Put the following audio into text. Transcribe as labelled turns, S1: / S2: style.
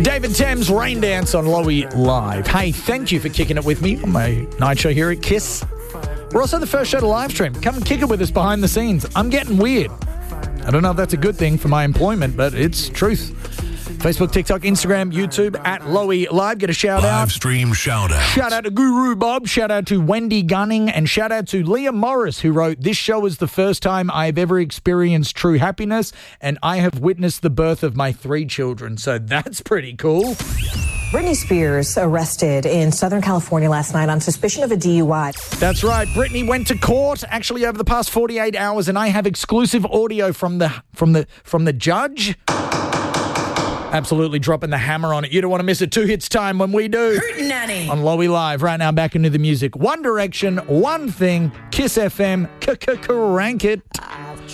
S1: David Thames, Rain Dance on Lowy Live. Hey, thank you for kicking it with me on my night show here at KISS. We're also the first show to live stream. Come and kick it with us behind the scenes. I'm getting weird. I don't know if that's a good thing for my employment, but it's truth. Facebook, TikTok, Instagram, YouTube at Lowy Live. Get a shout out.
S2: Live stream shout out.
S1: Shout out to Guru Bob. Shout out to Wendy Gunning. And shout out to Leah Morris, who wrote, "This show is the first time I have ever experienced true happiness, and I have witnessed the birth of my 3 children." So that's pretty cool.
S3: Britney Spears arrested in Southern California last night on suspicion of a DUI.
S1: That's right. Britney went to court actually over the past 48 hours, and I have exclusive audio from the judge. Absolutely dropping the hammer on it. You don't want to miss it. 2 hits time when we do.
S3: Hootenanny.
S1: On Lowy Live. Right now, back into the music. One Direction, One Thing, KISS FM, crank it.